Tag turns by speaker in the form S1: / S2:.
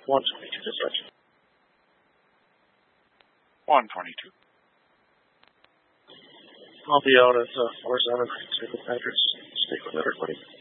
S1: 122 dispatch.
S2: 122.
S1: I'll be out at 4-7. Take with Patrick's. Speak with everybody.